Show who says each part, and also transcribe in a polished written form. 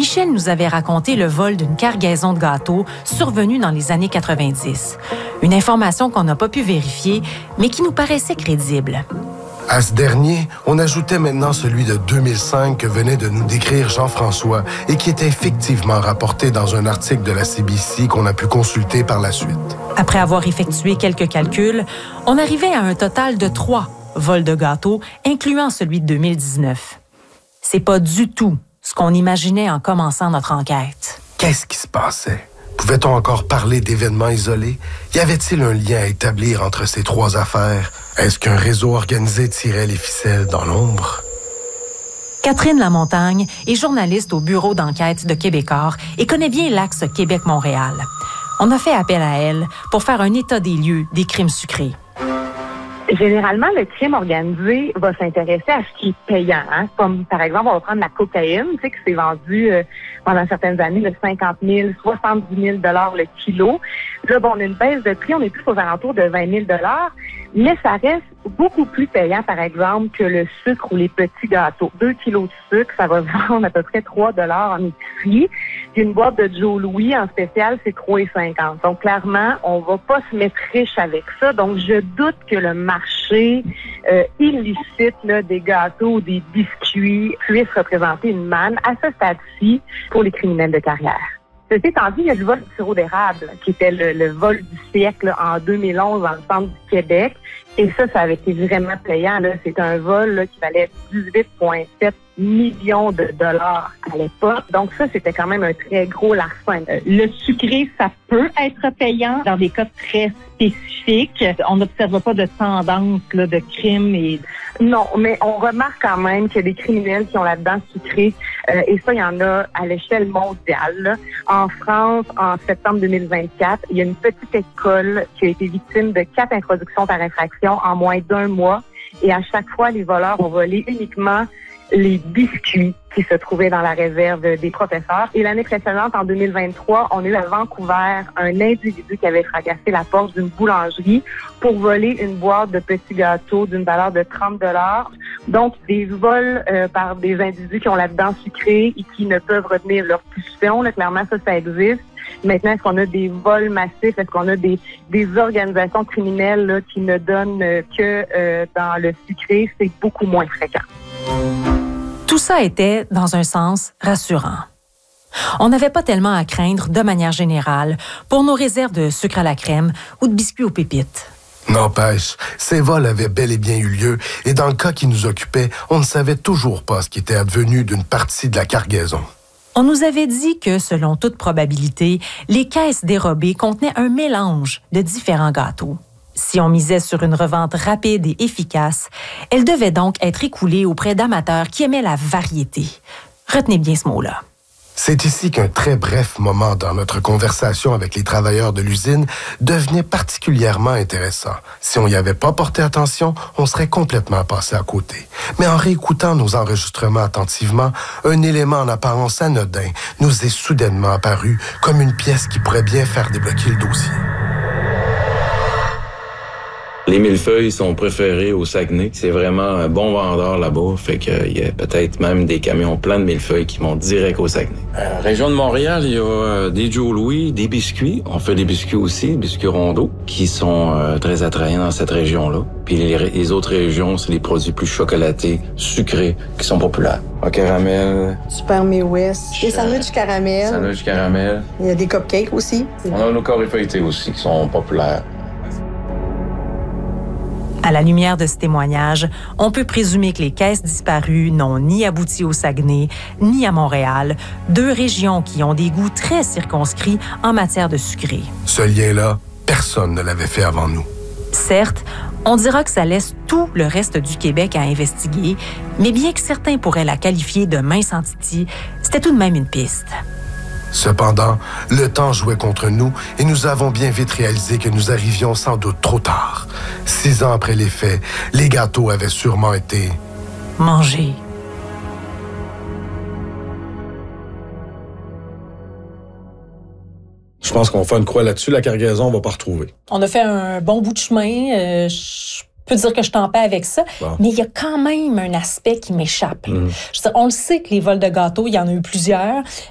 Speaker 1: Michel nous avait raconté le vol d'une cargaison de gâteaux survenue dans les années 90. Une information qu'on n'a pas pu vérifier, mais qui nous paraissait crédible.
Speaker 2: À ce dernier, on ajoutait maintenant celui de 2005 que venait de nous décrire Jean-François et qui était effectivement rapporté dans un article de la CBC qu'on a pu consulter par la suite.
Speaker 1: Après avoir effectué quelques calculs, on arrivait à un total de 3 vols de gâteaux, incluant celui de 2019. C'est pas du tout ce qu'on imaginait en commençant notre enquête.
Speaker 2: Qu'est-ce qui se passait? Pouvait-on encore parler d'événements isolés? Y avait-il un lien à établir entre ces 3 affaires? Est-ce qu'un réseau organisé tirait les ficelles dans l'ombre?
Speaker 1: Catherine Lamontagne est journaliste au bureau d'enquête de Québecor et connaît bien l'axe Québec-Montréal. On a fait appel à elle pour faire un état des lieux des crimes sucrés.
Speaker 3: Généralement, le crime organisé va s'intéresser à ce qui est payant. Hein? Comme, par exemple, on va prendre la cocaïne, tu sais, qui s'est vendue pendant certaines années de 50 000, 70 000 le kilo. Là, bon, on a une baisse de prix, on est plus aux alentours de 20 000 mais ça reste beaucoup plus payant, par exemple, que le sucre ou les petits gâteaux. 2 kilos de sucre, ça va vendre à peu près 3 en épicerie. Puis une boîte de Joe Louis, en spécial, c'est 3,50. Donc, clairement, on va pas se mettre riche avec ça. Donc, je doute que le marché illicite là, des gâteaux ou des biscuits puisse représenter une manne à ce stade-ci pour les criminels de carrière. Ceci étant dit, il y a le vol du sirop d'érable, qui était le vol du siècle là, en 2011 dans le centre du Québec. Et ça avait été vraiment payant. Là. C'était un vol là, qui valait 18,7 millions de dollars à l'époque. Donc ça, c'était quand même un très gros larcin.
Speaker 4: Le sucré, ça peut être payant dans des cas très spécifiques. On n'observe pas de tendance là, de crime et...
Speaker 3: Non, mais on remarque quand même qu'il y a des criminels qui ont là-dedans sucré. Et ça, il y en a à l'échelle mondiale. Là. En France, en septembre 2024, il y a une petite école qui a été victime de 4 introductions par infraction en moins d'1 mois. Et à chaque fois, les voleurs ont volé uniquement les biscuits qui se trouvaient dans la réserve des professeurs. Et l'année précédente, en 2023, on a eu à Vancouver un individu qui avait fracassé la porte d'une boulangerie pour voler une boîte de petits gâteaux d'une valeur de 30 $. Donc, des vols par des individus qui ont là-dedans sucré et qui ne peuvent retenir leur pulsion. Là, clairement, ça existe. Maintenant, est-ce qu'on a des vols massifs? Est-ce qu'on a des organisations criminelles là, qui ne donnent que dans le sucré? C'est beaucoup moins fréquent.
Speaker 1: Tout ça était, dans un sens, rassurant. On n'avait pas tellement à craindre, de manière générale, pour nos réserves de sucre à la crème ou de biscuits aux pépites.
Speaker 2: N'empêche, ces vols avaient bel et bien eu lieu, et dans le cas qui nous occupait, on ne savait toujours pas ce qui était advenu d'une partie de la cargaison.
Speaker 1: On nous avait dit que, selon toute probabilité, les caisses dérobées contenaient un mélange de différents gâteaux. Si on misait sur une revente rapide et efficace, elle devait donc être écoulée auprès d'amateurs qui aimaient la variété. Retenez bien ce mot-là.
Speaker 2: C'est ici qu'un très bref moment dans notre conversation avec les travailleurs de l'usine devenait particulièrement intéressant. Si on n'y avait pas porté attention, on serait complètement passé à côté. Mais en réécoutant nos enregistrements attentivement, un élément en apparence anodin nous est soudainement apparu comme une pièce qui pourrait bien faire débloquer le dossier.
Speaker 5: Les millefeuilles sont préférés au Saguenay. C'est vraiment un bon vendeur là-bas. Fait qu'il y a peut-être même des camions pleins de millefeuilles qui vont direct au Saguenay. Région de Montréal, il y a des Joe Louis, des biscuits. On fait des biscuits aussi, des biscuits rondeaux, qui sont très attrayants dans cette région-là. Puis les autres régions, c'est les produits plus chocolatés, sucrés, qui sont populaires. Au caramel.
Speaker 6: Super Midwest. Des sandwichs caramel.
Speaker 5: Sandwich caramel.
Speaker 6: Il y a des cupcakes aussi.
Speaker 5: On a nos carrés feuilletés aussi, qui sont populaires.
Speaker 1: À la lumière de ce témoignage, on peut présumer que les caisses disparues n'ont ni abouti au Saguenay, ni à Montréal, 2 régions qui ont des goûts très circonscrits en matière de sucré.
Speaker 2: Ce lien-là, personne ne l'avait fait avant nous.
Speaker 1: Certes, on dira que ça laisse tout le reste du Québec à investiguer, mais bien que certains pourraient la qualifier de mince entity, c'était tout de même une piste.
Speaker 2: Cependant, le temps jouait contre nous et nous avons bien vite réalisé que nous arrivions sans doute trop tard. 6 ans après les faits, les gâteaux avaient sûrement été...
Speaker 1: mangés.
Speaker 7: Je pense qu'on fait une croix là-dessus. La cargaison, on va pas retrouver.
Speaker 8: On a fait un bon bout de chemin. Je peux dire que je t'en paie avec ça,
Speaker 7: bon.
Speaker 8: Mais il y a quand même un aspect qui m'échappe. Je veux dire, on le sait que les vols de gâteaux, il y en a eu plusieurs,